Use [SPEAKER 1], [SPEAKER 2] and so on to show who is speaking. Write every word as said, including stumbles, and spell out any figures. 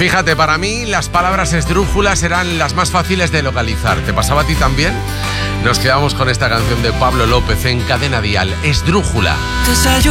[SPEAKER 1] Fíjate, para mí las palabras esdrújulas eran las más fáciles de localizar. ¿Te pasaba a ti también? Nos quedamos con esta canción de Pablo López en Cadena Dial, Esdrújula.
[SPEAKER 2] Desayuno.